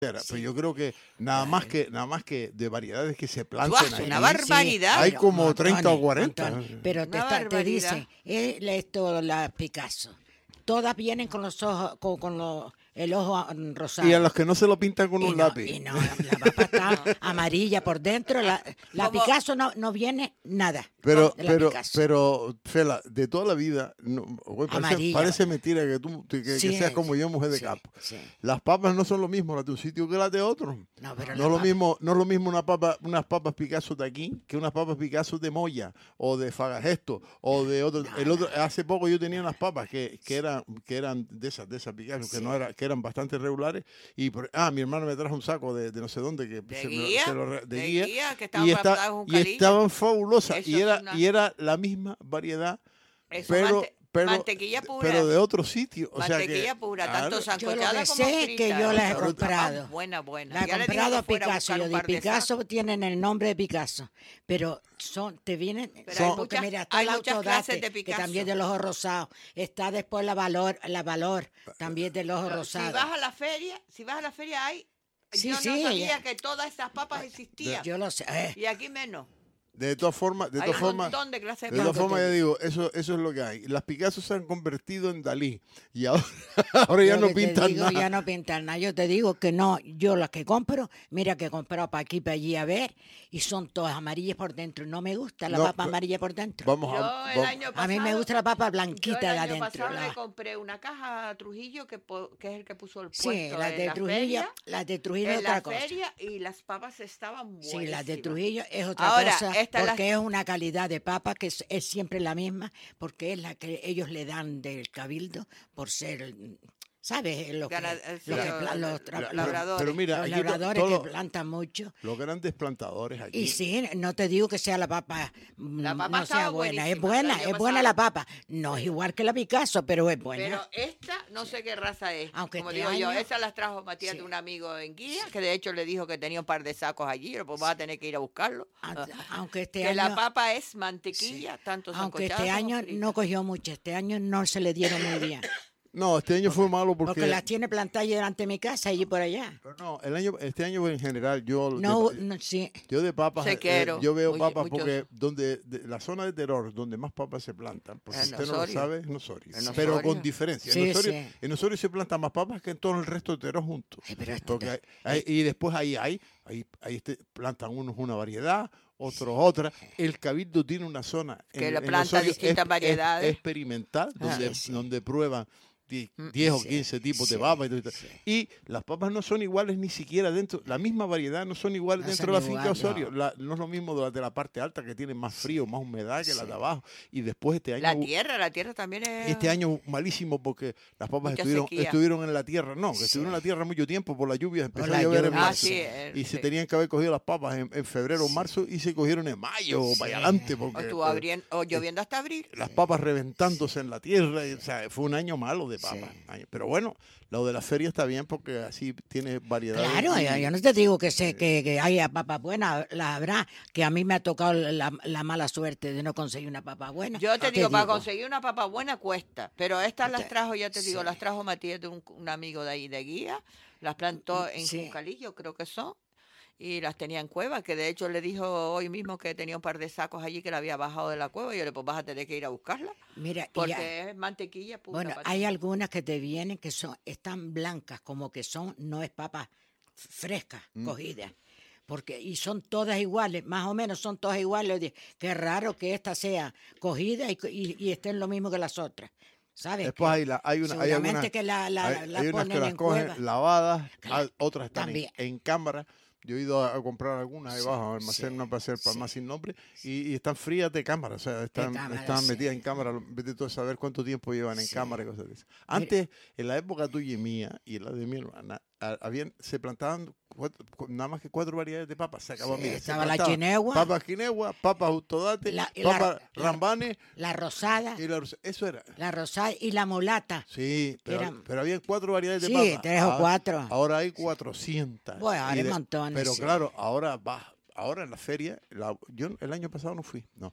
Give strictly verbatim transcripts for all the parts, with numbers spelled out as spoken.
Pero yo creo que nada más que nada más que de variedades que se Tú plantan haces ahí, una barbaridad. hay pero como montones, treinta o cuarenta. montones. Pero te, Una está- te barbaridad. dicen, eh, esto, la Picasso, todas vienen con los ojos, con, con los, el ojo mm, rosado. Y a los que no se lo pintan con Y un no, lápiz. y no, la papa está amarilla por dentro. La, la Como- Picasso no, no viene nada. Pero, de la pero, Picasso. pero, Fela, de toda la vida, no, güey, parece, Amarilla. parece mentira que tú que, que Sí, seas como yo, mujer de sí, campo. sí. Las papas no son lo mismo las de un sitio que las de otro. No, pero No la es lo papa- mismo, no es lo mismo una papa, unas papas Picasso de aquí que unas papas Picasso de Moya o de Fagagesto o de otro. El otro, hace poco yo tenía unas papas que, que eran, que eran de esas, de esas Picasso, que Sí. no era, que eran bastante regulares. Y por- ah, mi hermano me trajo un saco de, de no sé dónde que De se me- guía, se lo re- de de guía, guía, que estaban y, está- guardadas en un y calillo. estaban fabulosas Eso y es era una- y era la misma variedad. Eso, Pero, mante- pero, mantequilla pura. pero de otro sitio. O sea Mantequilla que, pura, claro, tanto Yo lo sancochada que como sé es frita. que yo las he Pero comprado. estaban Buena, buena. La he Ya le dije comprado a que fuera a Picasso. buscar Yo un de par de Picasso sacos. tienen el nombre de Picasso. Pero son, te vienen. Pero hay porque muchas- mira, está hay la muchas Autodate, clases de que Picasso. también del ojo rosado. Está después la Valor, la Valor, también del ojo Pero rosado. Si vas a la feria, si vas a la feria hay. Sí, yo no sí, sabía ya. que todas esas papas existían. Yo lo sé. eh. Y aquí menos. de todas formas, de Hay todas un formas, montón de clases de de todas papas. formas ya digo, eso, eso es lo que hay. Las Picasso se han convertido en Dalí y ahora, ahora ya Yo no que te pintan digo, nada. Ya no pintan nada. Yo te digo que no, yo las que compro, mira que he comprado para aquí, para allí a ver, y son todas amarillas por dentro. No me gusta la No, papa pero- amarilla por dentro. Vamos Yo a, el vamos- año A mí me pasado- gusta la papa Yo blanquita el de año adentro. pasado la- le compré una caja a Trujillo, que, po- que es el que puso el Sí, puesto las en de la Trujillo, feria. las de Trujillo es En otra la cosa. feria, y las papas estaban buenísimas. Sí, las de Trujillo es otra Ahora, cosa, esta es la- porque es una calidad de papa que es, es siempre la misma, porque es la que ellos le dan del cabildo por ser, ¿sabes? Lo que, Gana- eh, sí, lo que lo- pla- los, lo- tra- la- los- labradores. pero mira, los aquí to- labradores todo- que plantan mucho. los grandes plantadores aquí. Y sí, no te digo que sea la papa, mm, La papa no sea estaba buena, es buenísima, buena, el año es buena la pasado. papa. No es igual que la Picasso, pero es buena. Pero esta, no sé qué raza es. Aunque Como este digo yo, año- esa las trajo Matías Sí. de un amigo en guía, que de hecho le dijo que tenía un par de sacos allí, pero pues vas a tener que ir a buscarlo. Ante- Aunque este que año, la papa es mantequilla, tanto aunque sancochada este como año frita. no cogió mucho, este año no se le dieron muy bien. No, este año fue malo porque, Porque las tiene plantadas delante de mi casa, allí por allá. pero no, el año, este año en general yo No, de, no, sí. yo de papas, Sé eh, quiero, yo veo muy- papas muchos- porque donde de- la zona de Terror donde más papas se plantan, porque En usted no lo Osorio. sabe, es en Osorio, En pero Osorio. con diferencia. Sí, en, Osorio, sí. en Osorio se plantan más papas que en todo el resto de Terror juntos. Ay, pero esto Porque te- hay- hay- y después ahí hay, ahí, ahí este- plantan unos una variedad, otros otra. El Cabildo tiene una zona Que en- le en planta Osorio distintas es- variedades. es- experimental, donde, Sí, sí. donde prueban die- diez o sí, quince tipos de sí, papas. Y, todo esto. sí. Y las papas no son iguales ni siquiera dentro, la misma variedad no son iguales No dentro son de la finca iguales, Osorio. La- no es lo mismo de las de la parte alta que tienen más frío, más humedad que las de abajo. Y después este año... La tierra, la tierra también es... Este año malísimo porque las papas Mucha estuvieron, sequía. estuvieron en la tierra. No, que estuvieron en la tierra mucho tiempo por la lluvia. Empezó la a llover en lluvia. Ah, marzo. sí, eh, y se sí. tenían que haber cogido las papas en, en febrero o marzo y se cogieron en mayo o para adelante. O Porque estuvo pues, abrien- o lloviendo hasta abril. las papas reventándose en la tierra. y, o sea, fue un año malo de papas. Año- Pero bueno, lo de la feria está bien porque así tiene variedad. Claro, yo, yo no te digo que sé que, que haya papas buenas, las habrá, que a mí me ha tocado la, la mala suerte de no conseguir una papa buena. Yo te digo, para conseguir una papa buena cuesta, pero estas las trajo, ya te digo, Sí. las trajo Matías de un, un amigo de ahí de guía, las plantó en Sí. Juncalillo, creo que son, y las tenía en cueva, que de hecho le dijo hoy mismo que tenía un par de sacos allí que la había bajado de la cueva, y yo le pues vas a tener que ir a buscarla, Mira, y porque ya- es mantequilla pura. bueno, para hay ti. algunas que te vienen que son están blancas, como que son, no es papa fresca, Mm. cogida. Porque, y son todas iguales, más o menos son todas iguales. Oye, qué raro que esta sea cogida y, y, y estén lo mismo que las otras. ¿Sabes? Después Que hay, la, hay, una, hay seguramente algunas, que la, la, hay, la hay unas ponen que las en cogen cueva. lavadas, Claro, hay- otras están en, también. en cámara. Yo he ido a, a comprar algunas ahí Sí, abajo, almacén, sí, no para hacer para sí. más sin nombre, y, y están frías de cámara, o sea, están, cámara, están sí. metidas en cámara, vete tú a saber cuánto tiempo llevan en Sí. cámara y cosas de esas. Antes, en la época tuya y mía, y en la de mi hermana, a- habían, se plantaban cuatro- cu- nada más que cuatro variedades de papas, se acabó. Sí, mira, se estaba la plantaban chinegua. Papas quinegua, papas autodate, La- y la- papas la- rambanes, La rosada, y la, rosa- eso era. la rosada y la mulata. Sí, pero, eran- pero había cuatro variedades de Sí, papas. tres o Ahora- cuatro. Ahora hay cuatrocientas. Bueno, ahora Y hay montones, Pero sí. claro, ahora va, ahora en la feria, la- yo el año pasado no fui, no.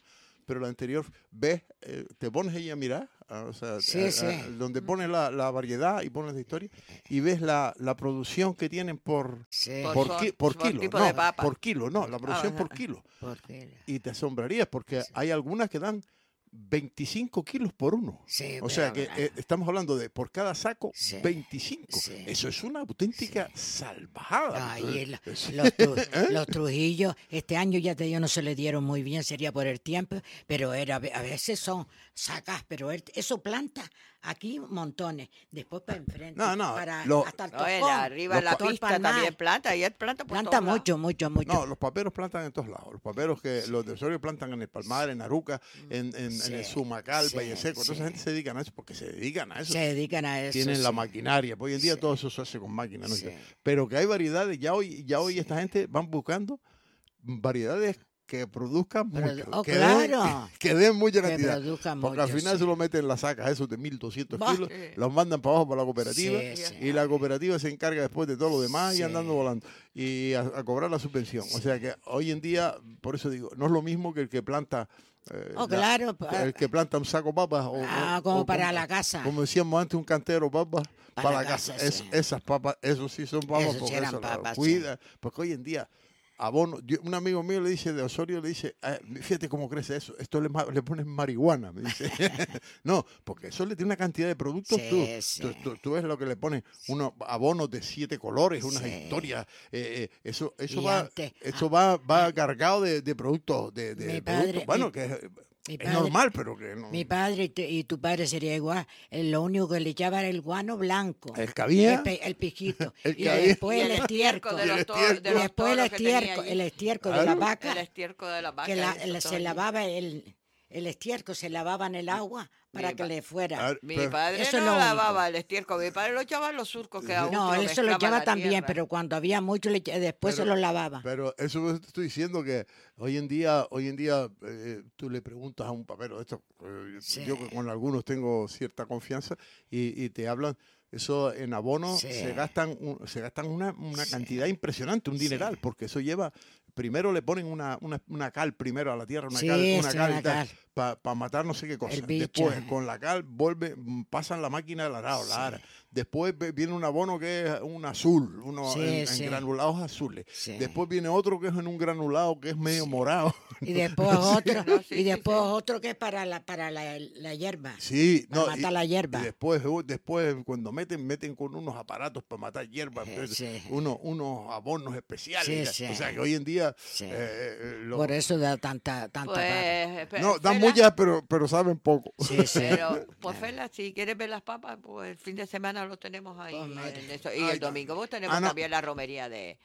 pero la anterior, ves, eh, te pones ahí a mirar, ah, o sea, Sí, a- sí. a- donde pones la, la variedad y pones la historia, y ves la, la producción que tienen por, Sí. Por por, sort- ki- por por kilo. tipo No, de papa. por kilo, no, la producción ajá. por kilo. Porque, Y te asombrarías porque hay algunas que dan veinticinco kilos por uno. sí, O sea pero, que eh, estamos hablando de por cada saco Sí, veinticinco. sí. Eso es una auténtica salvajada. Ay, el- Es- los, tru- los Trujillos, este año ya te digo, no se le dieron muy bien, sería por el tiempo, pero era a veces son sacas, pero él- eso planta aquí montones, después para enfrente, No, no, para lo- hasta el No, en tocón, la- arriba Los en la pa- todo el pista palmar. también planta, y él planta por planta todos lados. mucho, mucho, mucho. No, los paperos plantan en todos lados. Los paperos que los de Osorio plantan en el Palmar, en Aruca, en, en, Sí, en el Sumacal, sí, Valle Seco. Toda esa sí. gente se dedican a eso porque se dedican a eso. Se dedican a eso. Tienen la sí. maquinaria. Pues hoy en día Sí. todo eso se hace con máquinas. ¿no? Sí. Pero que hay variedades. Ya hoy, ya hoy esta gente van buscando variedades que produzcan Pero- mucho. oh, que, claro. den, que den mucha Que cantidad. produzcan Porque al mucho, final sí. se lo meten en las sacas, esos de mil doscientos Bah. kilos, Sí. los mandan para abajo para la cooperativa. Sí, sí. Y la cooperativa se encarga después de todo lo demás Sí. y andando volando. Y a, a cobrar la subvención. O sea que hoy en día, por eso digo, no es lo mismo que el que planta. eh, Oh, la- claro, pa- el que planta un saco de papas. O, Ah, o- como o para la casa. Como decíamos antes, un cantero de papas para, Para la la casa. casa, Es- sí. Esas papas, eso sí son papas Eso sí porque eran eso la papas, sí. cuida. Porque hoy en día, abono, yo- un amigo mío le dice de Osorio, le dice, "Ah, fíjate cómo crece eso, esto le, ma- le pones marihuana, me dice. No, porque eso le tiene una cantidad de productos, Sí, tú, sí. tú, tú- tú ves lo que le ponen, unos abonos de siete colores, unas Sí. historias, eh, eh, eso, eso Y va, antes, eso ah, va, va cargado de, de productos, de, de Mi productos, padre- bueno, mi- que es, mi es padre- normal, pero que no. Mi padre y tu, y tu padre sería igual. Eh, Lo único que le echaba era el guano blanco. El que había. El, pe- el piquito. El y que había. después Y el el estiércol. estiércol de los el to- estiércol. de Y los después el toros que tenía estiércol, allí. el estiércol de la Claro. vaca. El estiércol de la vaca. que la- eso la- todo se allí. lavaba el, el estiércol, se lavaba en el agua para Mi que pa- le fuera. Ah, Mi pero- padre Eso es no lo lavaba único. el estiércol, mi padre lo echaba en los surcos que aún No, lo él se lo mezclaba echaba la también, tierra. pero cuando había mucho, le echa- después Pero- se lo lavaba. Pero eso te estoy diciendo que hoy en día, hoy en día eh, tú le preguntas a un papero de esto, eh, Sí. yo que con algunos tengo cierta confianza y, y te hablan, eso en abono Sí. se gastan un- se gastan una, una cantidad impresionante, un dineral, porque eso lleva, primero le ponen una, una, una cal primero a la tierra, una Sí, cal, una sí, cal, una y tal, cal. para matar no sé qué cosa. El bicho. Después con la cal vuelve, mm, pasan la máquina del arado, la ara. Después ve- viene un abono que es un azul, uno Sí, en, en sí. granulados azules. Sí. Después viene otro que es en un granulado que es medio morado. Y después otro, No, sí, y sí, después sí. otro que es para la, para la, la hierba. Sí, Para no, matar y- la hierba. Y después, uh, después cuando meten, meten con unos aparatos para matar hierba, Eh, entonces, sí. unos, unos abonos especiales. Sí, ya. sí. O sea que hoy en día Sí. eh, eh, lo- Por eso da tanta, tanta papa. Pues, pe- no, dan Fela, muchas, pero, pero saben poco. Sí, sí. Pero, pues Fela, si quieres ver las papas, pues el fin de semana lo tenemos ahí. Pues, mira. en eso. Y Ay, el domingo pues, tenemos ah, no. también la romería de,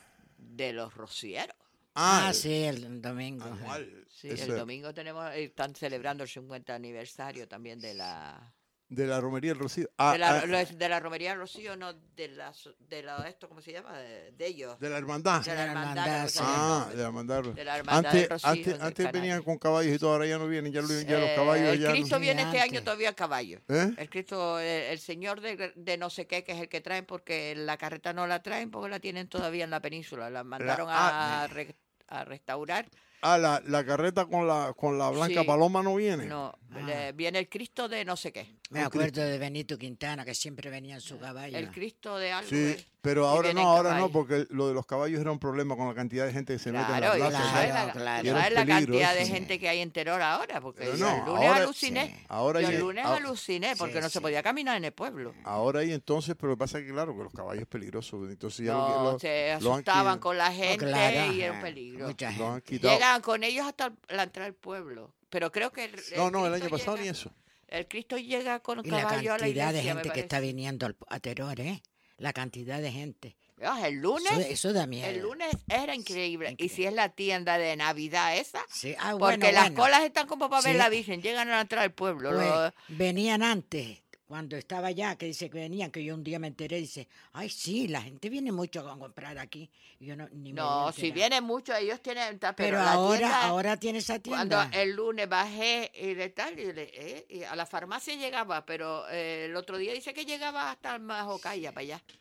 de los rocieros. Ah, sí, el domingo. anual. Sí, Ese- el domingo tenemos, eh, están celebrando el cincuenta aniversario también de la de la romería del Rocío. Ah, de la, ah, lo es- de la romería Rocío, no de la so- de la esto ¿cómo se llama? De, de ellos. de la hermandad. De la la hermandad. hermandad, no sí. sé el Ah, nombre. de la hermandad. De la hermandad Antes, del Rocío, antes, del antes Canal. venían con caballos y todo, ahora ya no vienen, ya, lo- ya los Eh, caballos el ya no- Cristo viene este Antes. año todavía a caballo. ¿Eh? El Cristo, el, el Señor de, de no sé qué, que es el que traen, porque la carreta no la traen, porque la tienen todavía en la península. La mandaron ah, a, re- a restaurar. Ah, la, la carreta con la con la blanca Sí. paloma no viene. No, Ah. le- viene el Cristo de no sé qué. Me acuerdo de Benito Quintana, que siempre venía en su caballo. El Cristo de algo. Sí, eh. pero Y ahora viene no, en ahora no, caballo. porque lo de los caballos era un problema con la cantidad de gente que se mete en Claro, la y plaza. claro, sabes ¿sabes? la, claro. y era un sabes la peligro cantidad de eso. gente que hay en Teror ahora, porque Pero yo no, el lunes ahora- aluciné. Sí. Ahora yo ya- el lunes ah- aluciné porque Sí, no se sí. podía caminar en el pueblo. Ahora y entonces, pero lo que pasa es que claro, que los caballos es peligroso, entonces ya lo, No, lo- se lo han asustaban qui- con la gente claro, y era un ajá, peligro. mucha lo han gente. quitado. Llegan con ellos hasta la entrada del pueblo. Pero creo que el, No, no, el Cristo año pasado llega- ni eso. El Cristo llega con Y la caballo a la cantidad de iglesia, me gente que está parece. viniendo al- a Teror, ¿eh? La cantidad de gente. Ah, el lunes, Eso, eso da miedo. el lunes era increíble. Y Increíble. si es la tienda de Navidad esa, Sí, ah, porque bueno, las bueno. colas están como para ver Sí. la Virgen, llegan a la entrada del pueblo. Pues, lo- venían antes, cuando estaba allá, que dice que venían, que yo un día me enteré, dice, ay, sí, la gente viene mucho a comprar aquí. Y yo no, ni me no, había si enterado. vienen muchos, ellos tienen... ta- Pero, Pero, la ahora, tienda- ahora tiene esa Cuando tienda. el lunes bajé y de tal, y, le- eh, y a la farmacia llegaba, pero eh, el otro día dice que llegaba hasta el Majocaya, para allá.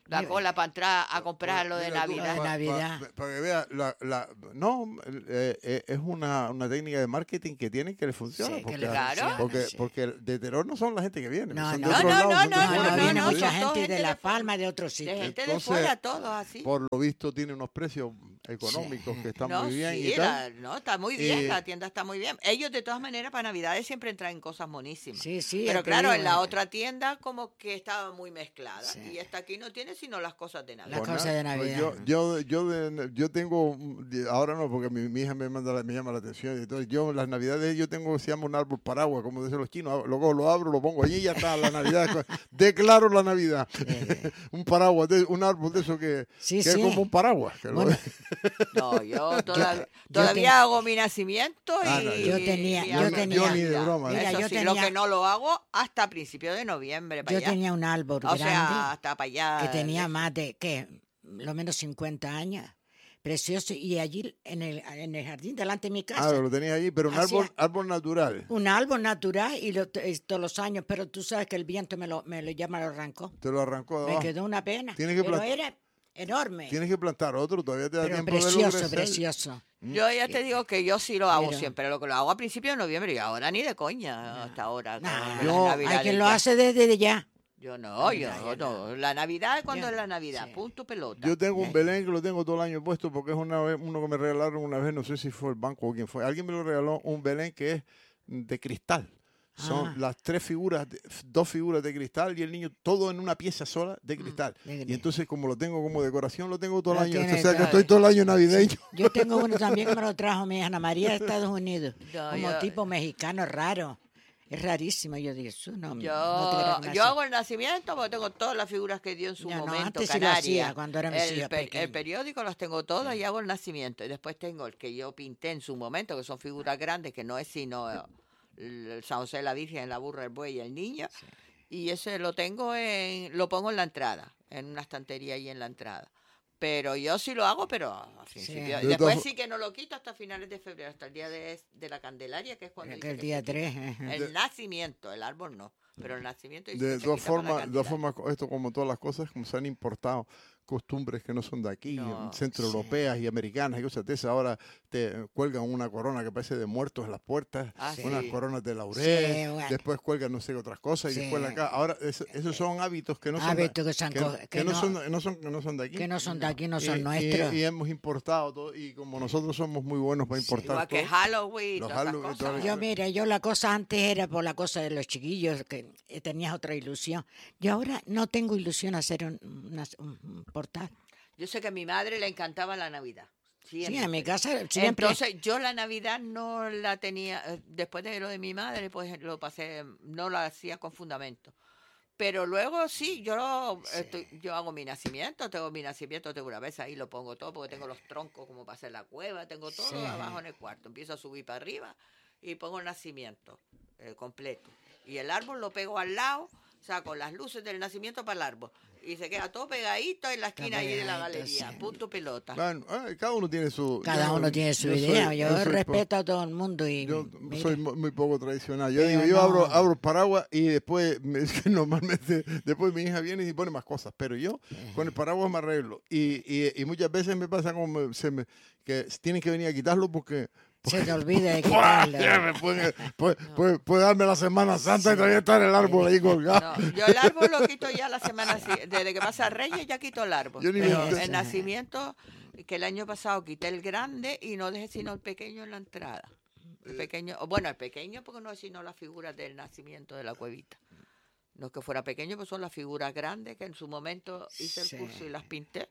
la cola para entrar a comprar lo de Mira tú, Navidad. Lo de Navidad. pa- Para que vea, la, la, no, eh, eh, es una, una técnica de marketing que tienen que le funciona. Sí, que porque, le Claro. funciona, porque, sí. porque de Teror no son la gente que viene. No, son no. de No, otros no, lados, no, son de no, No, fuera. no, no, viene no, mucha son todos gente gente de La de fuera. Palma, de otros De sitios. gente Entonces, de fuera, todos así. Por lo visto tiene unos precios económicos Sí. que están no, muy bien sí, y tal. la- no, está muy bien, Y- la tienda está muy bien. Ellos de todas maneras para Navidades siempre traen cosas monísimas. Sí, sí. Pero es que claro, digo, en la eh, otra tienda como que estaba muy mezclada. Sí. Y esta aquí no tiene sino las cosas de Navidad. Las Pues cosas de nada, pues Navidad. Yo, yo, yo, de- yo tengo, de- ahora no, porque mi, mi hija me manda la- me llama la atención. Entonces yo, las Navidades, yo tengo, se llama un árbol paraguas, como dicen los chinos. Luego lo abro, lo pongo allí y ya está la Navidad. Declaro la Navidad. un paraguas, de- un árbol de eso que, Sí, que sí. es como un paraguas. que lo- Bueno, No, yo toda- yo todavía ten- hago mi nacimiento y Ah, no, yo tenía- y yo hago tenía- mi yo ni de Navidad. broma, Mira, Eso yo sí, lo tenía- que no lo hago hasta principios de noviembre. Para yo allá. tenía un árbol O grande sea, hasta para allá. que tenía más de, ¿qué? Lo menos cincuenta años. Precioso. Y allí en el, en el jardín delante de mi casa. Ah, lo tenías allí, pero un Hacía- árbol, árbol natural. Un árbol natural y lo- eh, todos los años, pero tú sabes que el viento me lo, me lo, ya me lo arrancó. Te lo arrancó de Me abajo. quedó una pena. Tienes que pero plant- era enorme. Tienes que plantar otro, todavía te da Pero tiempo de verlo precioso, crecer. precioso. Yo ya te digo que yo sí lo hago Pero- siempre, lo que lo hago a principios de noviembre y ahora ni de coña hasta ahora. con Nah, las yo- Navidades hay quien lo ya. hace desde ya. Yo no, yo Ya, ya no. La Navidad es cuando Yo- es la Navidad, sí. punto pelota. Yo tengo un Belén que lo tengo todo el año puesto porque es una vez, uno que me regalaron una vez, no sé si fue el banco o quién fue. Alguien me lo regaló, un Belén que es de cristal. Son Ah. las tres figuras, de- dos figuras de cristal y el niño todo en una pieza sola de Mm, cristal. de Y entonces como lo tengo como decoración, lo tengo todo el Lo año. tiene O sea que todo. estoy todo el año navideño. Yo tengo uno también que me lo trajo mi Ana María de Estados Unidos. No, como yo- tipo mexicano raro. Es rarísimo. Yo digo, "Su, no, Yo, no te creas que yo nací". hago el nacimiento porque tengo todas las figuras que dio en su Ya, no, momento. antes sí lo Canarias. hacía, cuando eran mis el, hijas pe- el pequeñas. periódico las tengo todas y hago el nacimiento. Y después tengo el que yo pinté en su momento, que son figuras grandes, que no es sino el, el San José, la Virgen, la burra, el buey y el niño. Y ese lo tengo en, lo pongo en la entrada, en una estantería ahí en la entrada. Pero yo sí lo hago, pero a principio. De Después todas- sí que no lo quito hasta finales de febrero, hasta el día de, de la Candelaria, que es cuando Que dice el que día se quita. tres. eh. El nacimiento, el árbol no, pero el nacimiento dice De que se todas quita para la formas, de todas Candelaria. formas, esto como todas las cosas, como se han importado costumbres que no son de aquí, No, centroeuropeas y americanas y cosas de esas. Ahora te cuelgan una corona que parece de muertos en las puertas, Ah, unas sí. coronas de laurel, Sí, bueno. después cuelgan no sé otras cosas y Sí. después acá. Ahora es- esos son hábitos que no son Hábitos de, que se han que, co- que que no, no- son, no son que no son de aquí. Que no son de aquí, no Y- son y- nuestros. Y, hemos importado todo y como nosotros somos muy buenos para importar Igual que todo. Halloween, y Los todas esas Halloween y cosas. todo Yo, mira, yo la cosa antes era por la cosa de los chiquillos, que eh, tenías otra ilusión. Yo ahora no tengo ilusión a hacer un, una- un- un portal. Yo sé que a mi madre le encantaba la Navidad. Sí, siempre. en mi casa siempre. Entonces yo la Navidad no la tenía, eh, después de lo de mi madre, pues lo pasé, no la hacía con fundamento. Pero luego sí, yo lo- estoy- yo hago mi nacimiento, tengo mi nacimiento, tengo una vez ahí, lo pongo todo, porque tengo los troncos como para hacer la cueva, tengo todo Sí. abajo en el cuarto. Empiezo a subir para arriba y pongo el nacimiento eh, completo. Y el árbol lo pego al lado, saco las luces del nacimiento para el árbol. Y se queda todo pegadito en la esquina ahí de la pegadito, galería, sí. punto pelota. Bueno, ay, cada uno tiene su. Cada yo- uno tiene su yo soy- idea. yo soy po- respeto a todo el mundo y Yo mira, soy mu- muy poco tradicional. Yo Pero digo, yo no. abro, abro paraguas y después, me- es que normalmente, después mi hija viene y pone más cosas. Pero yo con el paraguas me arreglo. Y, y, y muchas veces me pasa como me- se me, que tienen que venir a quitarlo porque. se te olvida de ¡Buah! quitarlo. Ya me puede, puede, puede- puede darme la Semana Santa y todavía estar el árbol ahí colgado. No, yo el árbol lo quito ya la semana si- desde que pasa Reyes ya quito el árbol. Yo ni me Pero entero. el nacimiento, que el año pasado quité el grande y no dejé sino el pequeño en la entrada. El pequeño, o bueno, el pequeño porque no es sino las figuras del nacimiento de la cuevita. No es que fuera pequeño, pues son las figuras grandes que en su momento hice el Sí. curso y las pinté.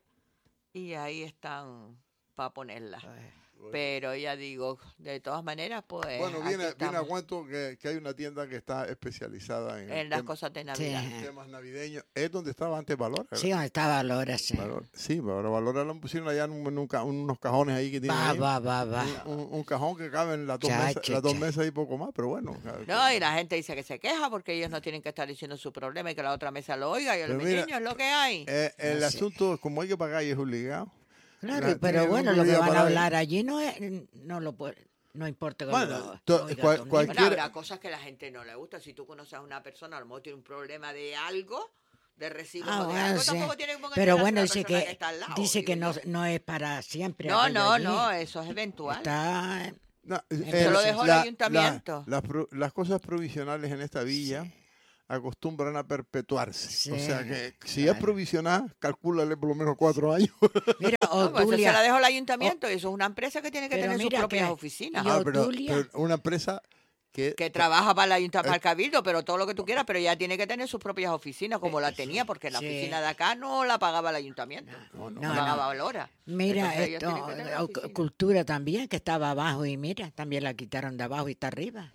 Y ahí están para ponerlas. Pero ya digo, de todas maneras, pues. Bueno, aquí viene, viene a estamos, cuento que, que hay una tienda que está especializada en, en las tem- cosas de Sí, Navidad. ajá. temas navideños. Es donde estaba antes Valora. ¿verdad? Sí, donde estaba Lora, sí. Valor- sí, pero Valora lo pusieron allá en, un- en un ca- unos cajones ahí que tienen. Va, ahí. va, va, va. Un, un- un cajón que cabe en las dos, Cha, mesas, cha, las dos cha. mesas y poco más, pero bueno. No, y la gente dice que se queja porque ellos no tienen que estar diciendo su problema y que la otra mesa lo oiga. Y el Pero mira, niño es lo que hay. Eh, el No sé. asunto, como hay que pagar y es obligado. Claro, la- pero tiene bueno, un lo que día van a para- hablar allí no es, no lo puede, no importa que Bueno, lo- to- lo oiga cual- todo el cual- mundo. Bueno, quiere- habrá cosas que a la gente no le gusta. Si tú conoces a una persona, a lo mejor tiene un problema de algo, de recibos Ah, o de bueno, algo, sí. tampoco tiene que poner Pero a bueno, la dice persona que, está al lado, dice que digo no, yo. no es para siempre. No, aquello no, allí. no, eso es eventual. Está... No, Eso lo dejó el ayuntamiento. las pro- las cosas provisionales en esta villa acostumbran a perpetuarse. Sí, O sea que si claro. es provisional, calcúlale por lo menos cuatro años. Mira, No, pues eso se Obdulia, la dejó el ayuntamiento y eso es una empresa que tiene que Pero tener sus mira propias que- oficinas. y Ah, pero, Obdulia. pero una empresa que... Que trabaja para el ayuntamiento, para Eh. el cabildo, pero todo lo que tú quieras, pero ya tiene que tener sus propias oficinas, como la tenía, porque la Sí. oficina de acá no la pagaba el ayuntamiento, no, no, pagaba la hora. mira Entonces, ellos esto, tienen que tener eh, oficina. cultura también, que estaba abajo y mira, también la quitaron de abajo y está arriba.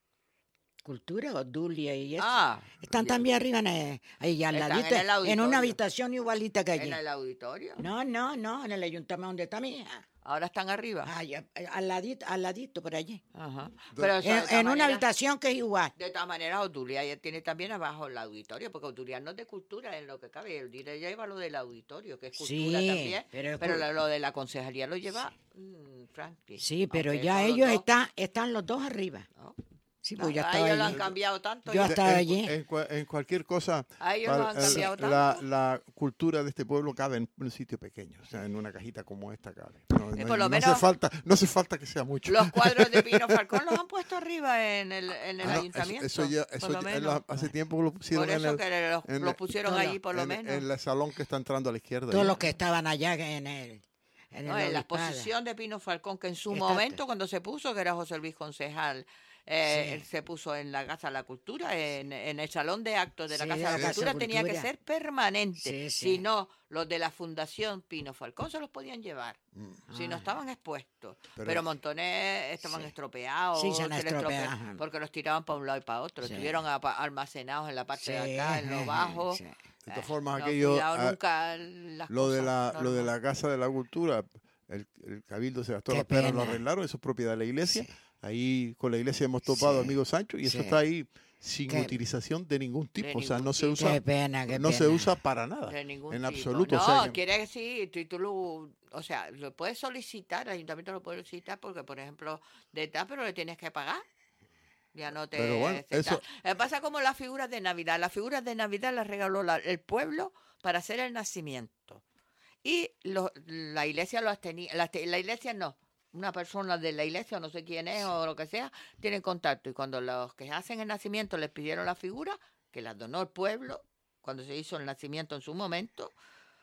Cultura, Obdulia y eso. Ah, Están ya. también arriba, en, el- ahí al Están ladito, en el en, auditorio. una habitación igualita que allí. En el auditorio. No, no, no, en el ayuntamiento donde está mi hija. Ahora están arriba. Ay, eh, al ladito, al ladito, por allí. Ajá. Pero eso, de En, todas en una maneras- habitación que es igual. De todas maneras, Obdulia ya tiene también abajo el auditorio, porque Obdulia no es de cultura en lo que cabe. Obdulia lleva lo del auditorio, que es cultura Sí, también. pero Pero, es cul- lo, lo de la concejalía lo lleva mm, Frankie. Sí, pero Aunque ya son los ellos dos, están, están los dos arriba. ¿no? Sí, pues No, yo a estaba ellos lo allí. han cambiado tanto. Yo ya. hasta- estaba en, allí. en cua- en cualquier cosa, A ellos lo han el- cambiado la, tanto. la cultura de este pueblo cabe en un sitio pequeño, o sea, en una cajita como esta cabe. No, Y no- por lo no menos- hace falta, no hace falta que sea mucho. Los cuadros de Pino Falcón los han puesto arriba en el, en el Ah, no, ayuntamiento. Eso, eso ya, por eso lo ya- menos. la- hace tiempo que lo pusieron Por eso en el, que los, en los el- pusieron no, allí, por lo en, menos. en el salón que está entrando a la izquierda. Todos ahí. los que estaban allá en el. En, No, el en la obispado. exposición de Pino Falcón, que en su Está- momento, cuando se puso, que era José Luis Concejal, eh, Sí. él se puso en la Casa de la Cultura, en, en el Salón de Actos de la Sí, Casa de de la la Casa Cultura, de tenía que Cultura. ser permanente. Sí, sí. Si no, los de la Fundación Pino Falcón se los podían llevar. Si no Ah. estaban expuestos. Pero- Pero, montones estaban Sí. estropeados. Sí, se han les estropeado, estrope- ajá. Porque los tiraban para un lado y para otro. Sí. Estuvieron apa- almacenados en la parte Sí, de acá, en lo ajá, bajo. sí. De todas Eh, formas, no aquello, cuidado ah, nunca las lo de cosas la lo de normal. la Casa de la Cultura, el, el Cabildo se gastó Qué las perras, lo pena. arreglaron, eso es propiedad de la iglesia. Sí. Ahí con la iglesia hemos topado, Sí. amigo Sancho, y eso Sí. está ahí sin Qué- utilización de ningún tipo. De o sea, ningún no se tipo. usa, Qué pena, qué no se pena. usa para nada. De ningún en tipo. absoluto. No, o sea, que- quiere decir, tú, tú lo, o sea, lo puedes solicitar, el ayuntamiento lo puede solicitar porque, por ejemplo, de tal, pero le tienes que pagar. Ya no te... Pero bueno, se eso- está- Eh, Pasa como las figuras de Navidad. Las figuras de Navidad las regaló la- el pueblo para hacer el nacimiento. Y lo- la iglesia lo tenía, la, la iglesia no, una persona de la iglesia, o no sé quién es o lo que sea, tienen contacto. Y cuando los que hacen el nacimiento les pidieron la figura, que las donó el pueblo, cuando se hizo el nacimiento en su momento,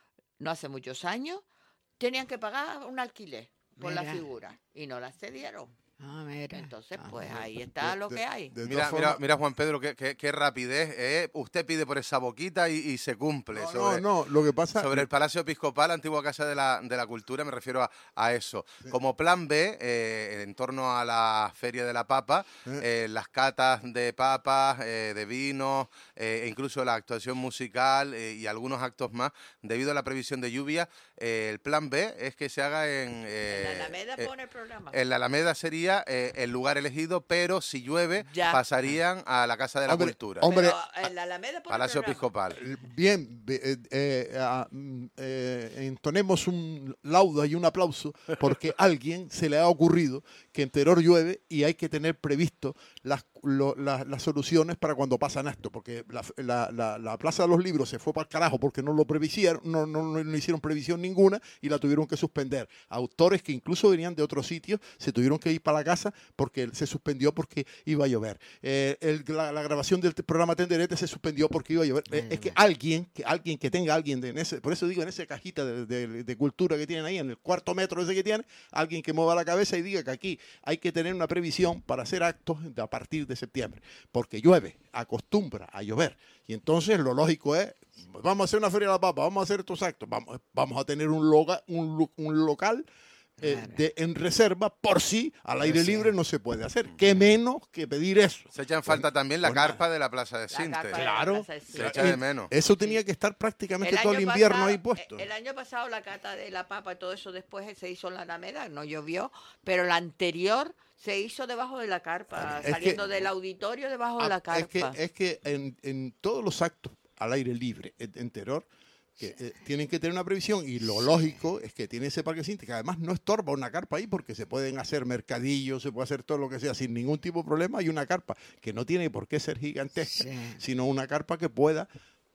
no hace muchos años, tenían que pagar un alquiler por la Mira. figura y no la cedieron. Ah, mira. Entonces, Ah, pues de- ahí está de- lo de- que hay. de Mira, todas mira, formas- mira, Juan Pedro, qué, qué- qué rapidez. ¿eh? Usted pide por esa boquita y, y se cumple. No, sobre, no, no, lo que pasa... sobre el Palacio Episcopal, antigua Casa de la, de la Cultura, me refiero a, a eso. Como plan B, eh, en torno a la Feria de la Papa, eh, las catas de papas, eh, de vinos, eh, e incluso la actuación musical eh, y algunos actos más, debido a la previsión de lluvia, eh, el plan B es que se haga en... eh, en la Alameda eh, pone el programa. en la Alameda sería eh, el lugar elegido, pero si llueve Ya. pasarían a la Casa de la Hombre, Cultura. hombre, Pero en la Alameda pone el Palacio programa. Episcopal. Bien, be- eh, eh, ah, mm, eh, entonemos un laudo y un aplauso porque a alguien se le ha ocurrido que en Teror llueve y hay que tener previsto las, lo- la- las soluciones para cuando pasan esto, porque la, la- la- la Plaza de los Libros se fue para el carajo porque no lo previsieron, no, no, no- no hicieron previsión ninguna y la tuvieron que suspender. Autores que incluso venían de otros sitios se tuvieron que ir para la casa porque se suspendió porque iba a llover. Eh, el- la, la grabación del programa Tenderete se suspendió porque iba a llover. Eh, es que alguien, que alguien que tenga alguien de en ese, por eso digo, en esa cajita de, de- de cultura que tienen ahí, en el cuarto metro ese que tienen, alguien que mueva la cabeza y diga que aquí hay que tener una previsión para hacer actos de- a partir de septiembre, porque llueve, acostumbra a llover. Y entonces lo lógico es, vamos a hacer una feria de la papa, vamos a hacer estos actos, vamos, vamos a tener un, loga, un, lu- un local eh, Claro. de, en reserva por si al aire sí. libre no se puede hacer. ¿Qué menos que pedir eso? Se echa en falta también la pues nada. carpa de la Plaza de La Sinte. carpa de la Claro. Plaza de Se Sinte. echa de menos. Eso tenía que estar prácticamente todo el año invierno pasado- ahí puesto. El año pasado la cata de la papa y todo eso después se hizo en la Alameda, no llovió, pero la anterior se hizo debajo de la carpa, Es que- saliendo del auditorio debajo de Ah, la carpa. es que, es que en, en todos los actos al aire libre, en, en Teror, que eh, tienen que tener una previsión y lo lógico es que tiene ese parque Sinte, que además no estorba una carpa ahí porque se pueden hacer mercadillos, se puede hacer todo lo que sea sin ningún tipo de problema. Hay una carpa que no tiene por qué ser gigantesca, Sí. sino una carpa que pueda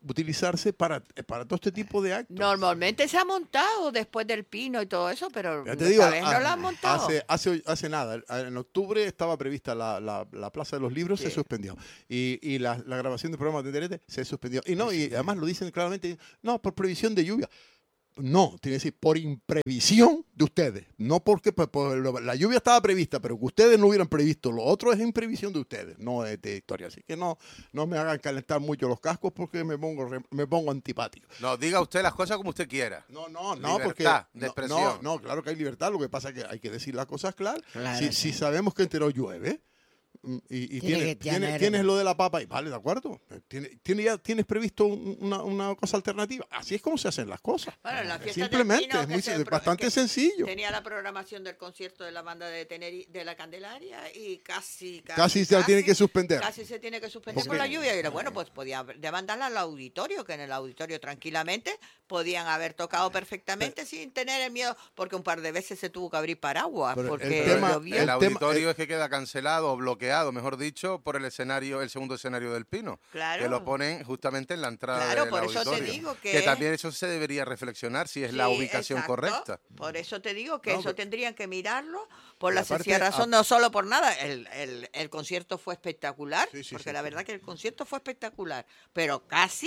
utilizarse para, para todo este tipo de actos. Normalmente se ha montado después del pino y todo eso, pero Ya te digo, esta vez no ah, la han montado. Hace, hace, hace nada, en octubre estaba prevista la, la, la Plaza de los Libros, Sí. se suspendió. Y, y la, la grabación de programas de T N T se suspendió. Y no, y además lo dicen claramente, no, por previsión de lluvia. No, tiene que decir, por imprevisión de ustedes. No porque pues, pues, lo- la lluvia estaba prevista, pero que ustedes no hubieran previsto. Lo otro es imprevisión de ustedes, no es de historia. Así que no, no me hagan calentar mucho los cascos porque me pongo, re- me pongo antipático. No, diga usted las cosas como usted quiera. No, no, no, porque... Libertad de no, expresión. No, no, claro que hay libertad. Lo que pasa es que hay que decir las cosas claras. Claro, si, sí. si sabemos que entero llueve... mm, Y, y Tiene tiene- que tiene- tener- tienes lo de la papa y vale, de acuerdo. Tiene, tiene ya, tienes previsto un- una, una cosa alternativa. Así es como se hacen las cosas. Bueno, en la fiesta del Simplemente, Pino, es, que muy, se es pro- bastante que sencillo. Tenía la programación del concierto de la banda de Teneri de la Candelaria y casi, casi, Casi se la tiene que suspender. Casi se tiene que suspender Porque- por la lluvia. Y era, bueno, pues podía demandarla al auditorio, que en el auditorio tranquilamente podían haber tocado perfectamente sin tener el miedo, porque un par de veces se tuvo que abrir paraguas, Pero el porque tema- llovió. El tema- auditorio eh, es que queda cancelado o bloqueado, mejor dicho, por el escenario, el segundo escenario del Pino. Claro. Que lo ponen justamente en la entrada Claro, del por eso te auditorio. digo que es- también eso se debería reflexionar si es la Sí, ubicación exacto. correcta. Por eso te digo que No, eso pero- tendrían que mirarlo por Y la aparte, sencilla razón, a- no solo por nada. El, el, el concierto fue espectacular, Sí, sí, porque sí, la sí. verdad que el concierto fue espectacular, pero casi,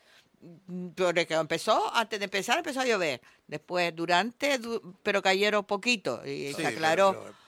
mm, desde que empezó, antes de empezar empezó a llover. Después, durante, du- pero cayeron poquito y Sí, se aclaró. pero-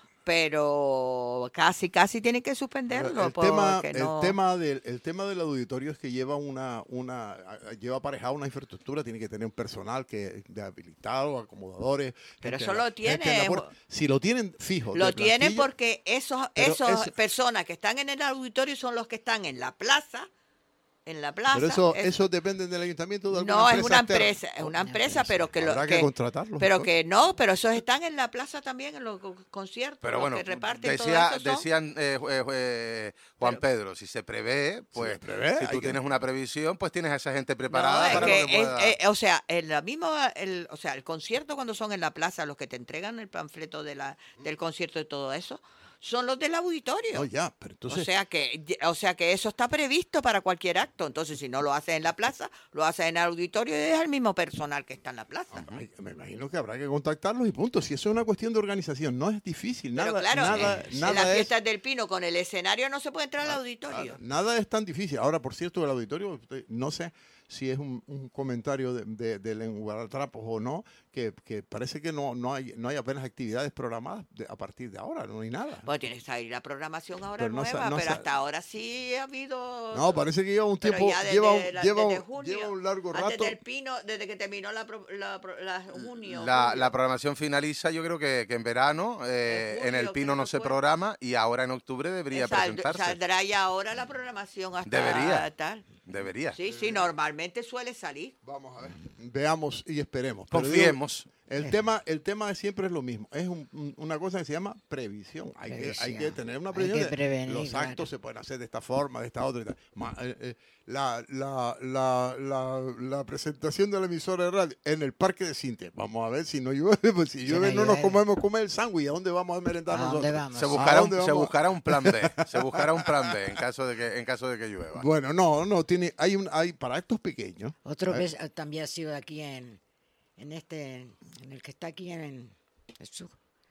Pero casi, casi tienen que Pero suspenderlo. el, tema, porque el, no... tema del, el tema del auditorio es que lleva una, una lleva aparejada una infraestructura, tiene que tener un personal que de habilitado, acomodadores. Pero gente eso en la- lo tiene, gente en la puerta. Si lo tienen fijo. Lo de tienen plantilla, porque esos, Pero esos eso- personas que están en el auditorio son los que están en la plaza, en la plaza. Pero eso, es- eso depende del ayuntamiento de alguna no, es empresa una externa. empresa, es una empresa, pero que lo Habrá que que, contratarlos, pero entonces. que no, pero esos están en la plaza también en los co- conciertos, Pero los bueno, que reparten decía, todo eso son- decían eh, eh, eh, Juan Pedro, si se prevé, pues se prevé, si hay tú que- tienes una previsión, pues tienes a esa gente No, preparada es para que lo que es- pueda... eh, o sea, en la misma, el, o sea, el concierto cuando son en la plaza, los que te entregan el panfleto de la, del concierto y todo eso, son los del auditorio. No, ya, pero entonces. O sea que, o sea que eso está previsto para cualquier acto. Entonces, si no lo haces en la plaza, lo haces en el auditorio y es el mismo personal que está en la plaza. Ay, me imagino que habrá que contactarlos y punto. Si eso es una cuestión de organización, no es difícil. Pero Nada, claro, nada, en, en nada las es. fiestas del Pino con el escenario no se puede entrar al Ah, auditorio. ah, Nada es tan difícil. Ahora, por cierto, el auditorio, usted- no sé si es un, un comentario de, de, de lenguatrapos o no, que, que parece que no, no, hay, no hay apenas actividades programadas de- a partir de ahora, no hay nada. Bueno, tiene que salir la programación ahora Pero no sa- nueva, no pero sa- hasta ahora sí ha habido... No, parece que lleva un pero tiempo, ya desde lleva, un, la- lleva, desde un- junio, lleva un largo antes rato. del Pino, desde que terminó la, pro- la, pro- la junio. La, julio. la programación finaliza, yo creo que, que en verano, eh, En en el julio, Pino creo no que se fue. programa y ahora en octubre debería Sald- presentarse. Saldrá ya ahora la programación hasta Debería. tal. Debería. Sí, sí, normalmente suele salir. Vamos a ver. Veamos y esperemos. Pero digo, Confiemos. el tema, el tema siempre es lo mismo. Es un- un- una cosa que se llama previsión. Hay, que, hay Previsión. que tener una Hay previsión. que de prevenir, los claro. actos se pueden hacer de esta forma, de esta otra. y tal. Ma- eh, eh, la, la, la, la, la presentación de la emisora de radio en el parque de Cintia. Vamos a ver si no llueve. Pues si Si llueve, no no nos llueve. comemos comer el sándwich. ¿A dónde vamos a merendar ¿A dónde nosotros? vamos? Se ¿A buscará, un, dónde se vamos? buscará un plan B. Se buscará un plan B en caso de que, en caso de que llueva. Bueno, no, no. Tiene, hay, un, hay para actos pequeños. Otro ¿eh? vez también ha sido aquí en, en este, en el que está aquí en Jesús.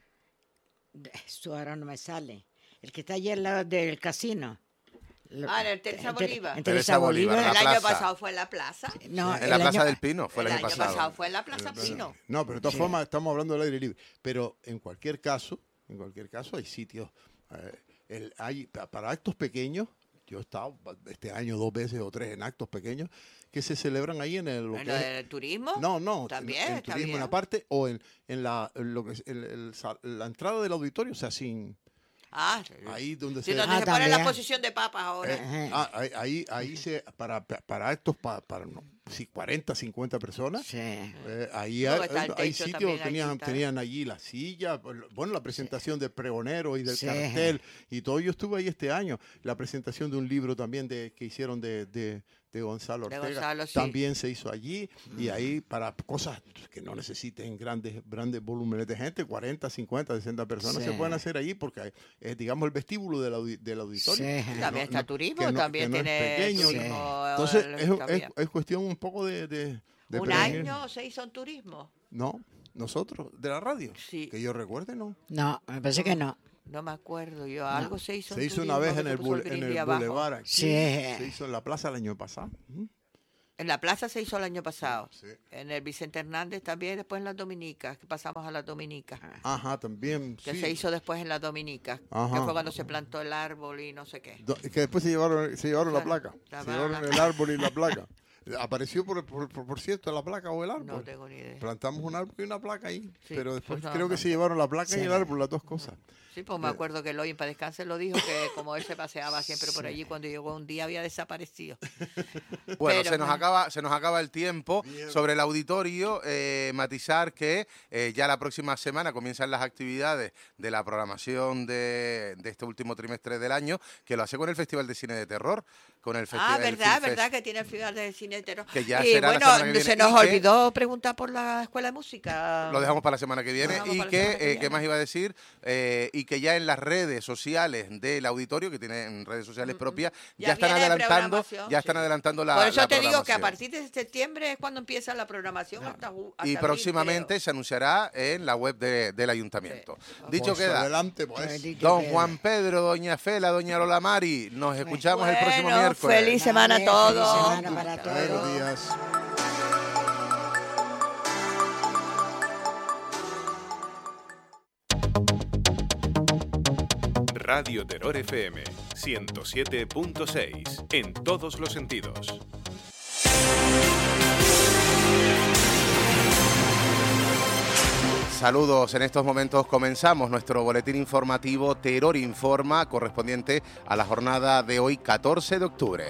Jesús, ahora no me sale. El que está allí al lado del casino. Lo- Ah, en el Teresa en Ter- Bolívar. en Teresa Teresa Bolívar, Bolívar. la El año plaza. pasado fue en la plaza. No, En la el Plaza año- del Pino fue el, el año pasado. fue en la Plaza Pino. No, pero de todas Sí. formas estamos hablando del aire libre. Pero en cualquier caso, en cualquier caso hay sitios, eh, el- hay, pa- para actos pequeños, yo he estado este año dos veces o tres en actos pequeños que se celebran ahí en el... lo En que lo es- del turismo. no, no, También, en, en está turismo en bien. la parte o en, en la, en lo que es el- el sal- la entrada del auditorio, o sea, sin... Ah, Ahí donde sí, se... donde Ah, se pone la también. posición de papas ahora. Eh, ah, ahí, ahí, ahí se, para, para actos, pa- para, no, sí, cuarenta, cincuenta personas. Sí. Eh, ahí Luego hay, está el hay techo sitios, también tenían, allí, tal. tenían allí la silla, bueno, la presentación del pregonero y del Sí. cartel y todo. Yo estuve ahí este año. La presentación de un libro también de, que hicieron de, de, de Gonzalo De Ortega Gonzalo, sí. también se hizo allí. Y ahí para cosas que no necesiten grandes, grandes volúmenes de gente, cuarenta, cincuenta, sesenta personas Sí. se pueden hacer allí porque es, digamos, el vestíbulo del, audi- del auditorio. Sí. Que También está no- turismo, que no- también que no es tiene pequeño. turismo, Entonces, el- es, es, también. es cuestión un poco de... de, de Un prevenir. año se hizo en turismo. No, nosotros, de la radio. Sí. Que yo recuerde, no. No, me parece que no. No me acuerdo yo. Algo se hizo Se en hizo turismo una vez que en se el, puso bule- en brindis el abajo. Boulevard aquí. Sí. Se hizo en la plaza el año pasado. ¿Mm? En la plaza se hizo el año pasado. Sí. En el Vicente Hernández también, después en las Dominicas, que pasamos a las Dominicas. Ajá, también. Que sí. se hizo después en las Dominicas. Que Ajá. fue cuando se plantó el árbol y no sé qué. Do- Que después se llevaron, se llevaron la Claro, placa. la Se llevaron placa. el árbol y la placa. Apareció, por, por, por, por cierto, la placa o el árbol. No tengo ni idea. Plantamos un árbol y una placa ahí. Sí, pero después pues no, creo que no. se llevaron la placa Sí. y el árbol, las dos cosas. Sí, pues me acuerdo que Eloy en Paz Descanse lo dijo, que como él se paseaba siempre por allí, cuando llegó un día había desaparecido. Bueno, Pero, se nos bueno. acaba, se nos acaba el tiempo. Bien. Sobre el auditorio, eh, matizar que eh, ya la próxima semana comienzan las actividades de la programación de, de este último trimestre del año, que lo hace con el Festival de Cine de Terror, con el Ah, Festival verdad, verdad que tiene el Festival de Cine de Terror. Que ya y será la bueno, semana que viene, se nos y que- olvidó preguntar por la Escuela de Música. Lo dejamos para la semana que viene. Lo dejamos Y para la que, semana que eh, ¿qué viene. más iba a decir? Eh, y que ya en las redes sociales del auditorio, que tienen redes sociales propias, ya, Ya están viene adelantando, programación, ya están sí. adelantando la Por eso la te digo que a programación. partir de septiembre es cuando empieza la programación hasta, ju- hasta Y abril, próximamente creo. se anunciará en la web de- del ayuntamiento. Dicho Pues queda, adelante, pues. don Juan Pedro, doña Fela, doña Lola Mari, nos escuchamos el próximo Bueno, miércoles. feliz semana a Vale, todos. feliz semana para todos. Buenos días. Radio Terror F M ciento siete punto seis en todos los sentidos. Saludos, en estos momentos comenzamos nuestro boletín informativo Terror Informa, correspondiente a la jornada de hoy, catorce de octubre.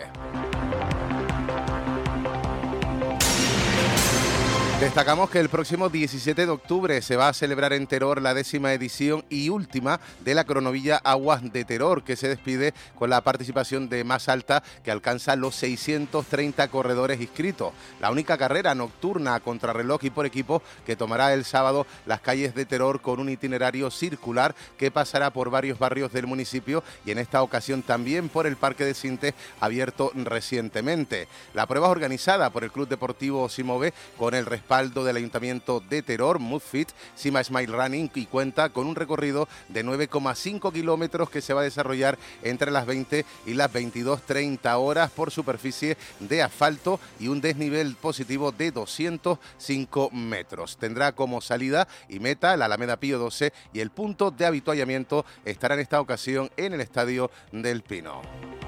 Destacamos que el próximo diecisiete de octubre se va a celebrar en Teror la décima edición y última de la cronovilla Aguas de Teror, que se despide con la participación de más alta, que alcanza los seiscientos treinta corredores inscritos. La única carrera nocturna a contrarreloj y por equipo que tomará el sábado las calles de Teror, con un itinerario circular que pasará por varios barrios del municipio y en esta ocasión también por el Parque de Sintes, abierto recientemente. La prueba es organizada por el Club Deportivo Simove con el respaldo del Ayuntamiento de Teror, Moodfit, Sima Smile Running, y cuenta con un recorrido de nueve coma cinco kilómetros que se va a desarrollar entre las veinte y las veintidós treinta horas por superficie de asfalto y un desnivel positivo de doscientos cinco metros. Tendrá como salida y meta la Alameda Pío doce y el punto de avituallamiento estará en esta ocasión en el Estadio del Pino.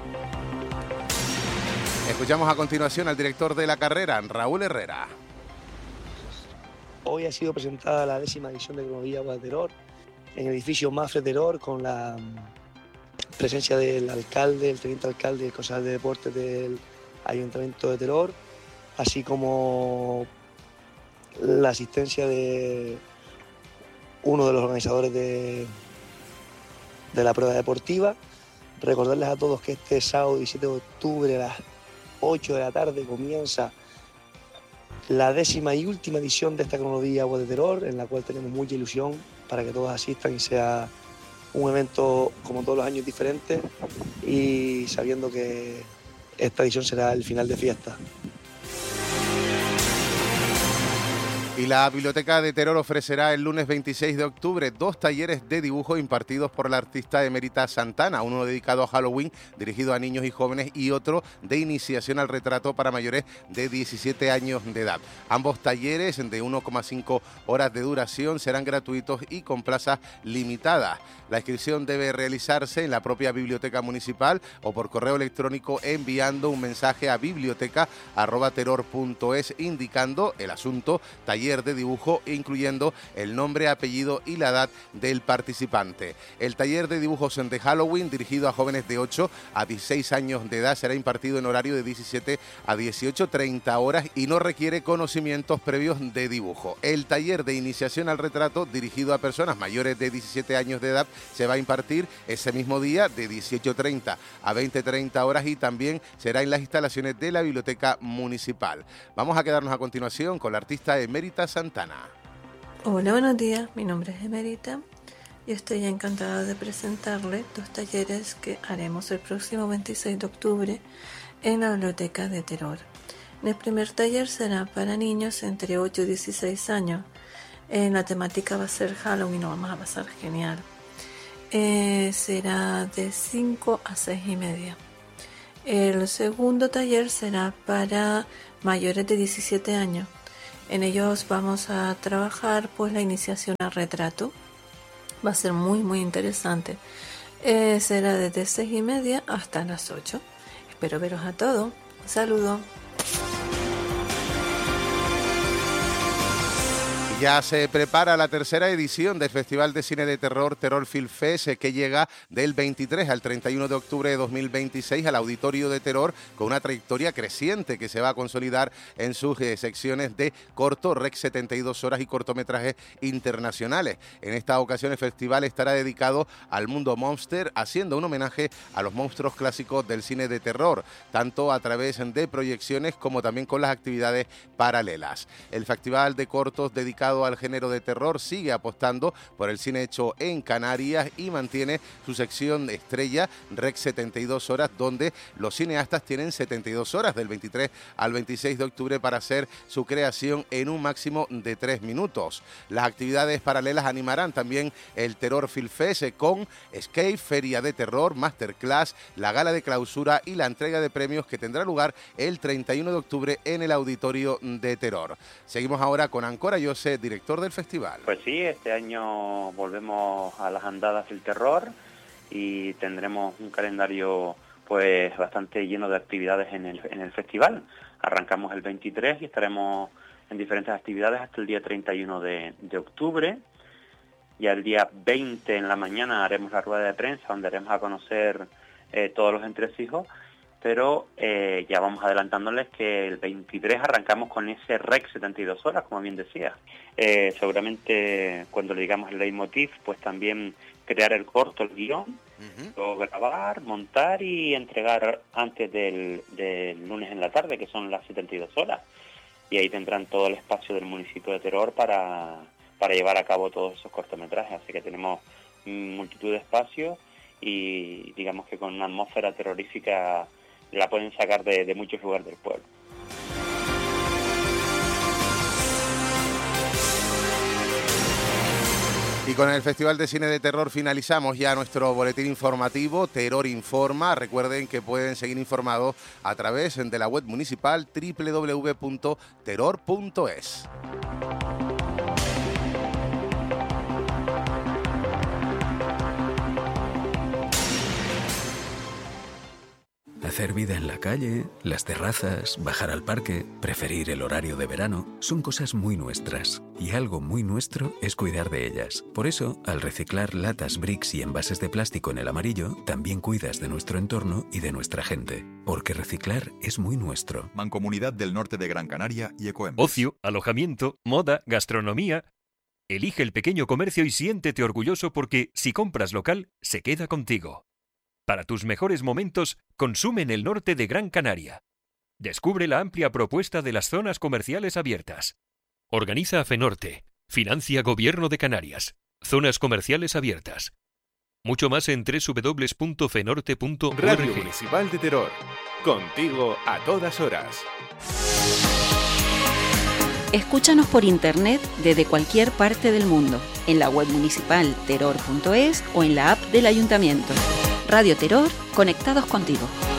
Escuchamos a continuación al director de la carrera, Raúl Herrera. Hoy ha sido presentada la décima edición de Cronovilla Aguas de Teror en el edificio Mafre Teror, con la mm, presencia del alcalde, el teniente alcalde y el concejal de deportes del Ayuntamiento de Teror, así como la asistencia de uno de los organizadores de, de la prueba deportiva. Recordarles a todos que este sábado diecisiete de octubre a las ocho de la tarde comienza la décima y última edición de esta cronovilla Aguas de Teror, en la cual tenemos mucha ilusión para que todos asistan y sea un evento como todos los años diferente, y sabiendo que esta edición será el final de fiesta. Y la Biblioteca de Teror ofrecerá el lunes veintiséis de octubre dos talleres de dibujo impartidos por la artista emérita Santana, uno dedicado a Halloween, dirigido a niños y jóvenes, y otro de iniciación al retrato para mayores de diecisiete años de edad. Ambos talleres, de uno coma cinco horas de duración, serán gratuitos y con plazas limitadas. La inscripción debe realizarse en la propia biblioteca municipal o por correo electrónico enviando un mensaje a biblioteca arroba teror punto es indicando el asunto taller taller de dibujo, incluyendo el nombre, apellido y la edad del participante. El taller de dibujos de Halloween, dirigido a jóvenes de ocho a dieciséis años de edad, será impartido en horario de diecisiete a dieciocho treinta horas y no requiere conocimientos previos de dibujo. El taller de iniciación al retrato, dirigido a personas mayores de diecisiete años de edad, se va a impartir ese mismo día de dieciocho treinta a veinte treinta horas y también será en las instalaciones de la Biblioteca Municipal. Vamos a quedarnos a continuación con la artista Emérita Santana. Hola, buenos días. Mi nombre es Emérita y estoy encantada de presentarle dos talleres que haremos el próximo veintiséis de octubre en la Biblioteca de Terror. El primer taller será para niños entre ocho y dieciséis años. En la temática va a ser Halloween, lo vamos a pasar genial. Eh, será de cinco a seis y media. El segundo taller será para mayores de diecisiete años. En ellos vamos a trabajar pues la iniciación al retrato. Va a ser muy muy interesante. Eh, será desde seis y media hasta las ocho. Espero veros a todos. Un saludo. Ya se prepara la tercera edición del Festival de Cine de Terror Terror Film Fest, que llega del veintitrés al treinta y uno de octubre de dos mil veintiséis al Auditorio de Terror, con una trayectoria creciente que se va a consolidar en sus eh, secciones de corto, Rec setenta y dos horas y cortometrajes internacionales. En esta ocasión el festival estará dedicado al mundo monster, haciendo un homenaje a los monstruos clásicos del cine de terror, tanto a través de proyecciones como también con las actividades paralelas. El Festival de Cortos dedicado al género de terror sigue apostando por el cine hecho en Canarias y mantiene su sección estrella Rec setenta y dos horas, donde los cineastas tienen setenta y dos horas del veintitrés al veintiséis de octubre para hacer su creación en un máximo de tres minutos. Las actividades paralelas animarán también el Terror Film Fest con Escape, Feria de Terror, Masterclass, la gala de clausura y la entrega de premios que tendrá lugar el treinta y uno de octubre en el Auditorio de Terror. Seguimos ahora con Ancora Jose, director del festival. Pues sí, este año volvemos a las andadas del terror y tendremos un calendario pues bastante lleno de actividades en el, en el festival. Arrancamos el veintitrés y estaremos en diferentes actividades hasta el día treinta y uno de, de octubre. Y el día veinte en la mañana haremos la rueda de prensa donde haremos a conocer eh, todos los entresijos. Pero eh, ya vamos adelantándoles que el veintitrés arrancamos con ese Rec setenta y dos horas, como bien decía. Eh, seguramente cuando le digamos el leitmotiv, pues también crear el corto, el guión, uh-huh. Luego grabar, montar y entregar antes del, del lunes en la tarde, que son las setenta y dos horas. Y ahí tendrán todo el espacio del municipio de Terror para, para llevar a cabo todos esos cortometrajes. Así que tenemos multitud de espacios y digamos que con una atmósfera terrorífica la pueden sacar de, de muchos lugares del pueblo. Y con el Festival de Cine de Terror finalizamos ya nuestro boletín informativo Terror Informa. Recuerden que pueden seguir informados a través de la web municipal doble u doble u doble u punto terror punto es. Hacer vida en la calle, las terrazas, bajar al parque, preferir el horario de verano, son cosas muy nuestras. Y algo muy nuestro es cuidar de ellas. Por eso, al reciclar latas, bricks y envases de plástico en el amarillo, también cuidas de nuestro entorno y de nuestra gente. Porque reciclar es muy nuestro. Mancomunidad del Norte de Gran Canaria y Ecoembes. Ocio, alojamiento, moda, gastronomía. Elige el pequeño comercio y siéntete orgulloso porque, si compras local, se queda contigo. Para tus mejores momentos, consume en el norte de Gran Canaria. Descubre la amplia propuesta de las zonas comerciales abiertas. Organiza FENORTE. Financia Gobierno de Canarias. Zonas comerciales abiertas. Mucho más en doble u doble u doble u punto fenorte punto org. Radio Municipal de Terror. Contigo a todas horas. Escúchanos por internet desde cualquier parte del mundo, en la web municipal terror punto es o en la app del Ayuntamiento. Radio Terror, conectados contigo.